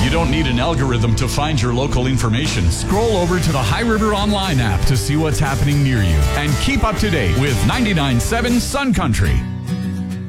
You don't need an algorithm to find your local information. Scroll over to the High River Online app to see what's happening near you. And keep up to date with 99.7 Sun Country.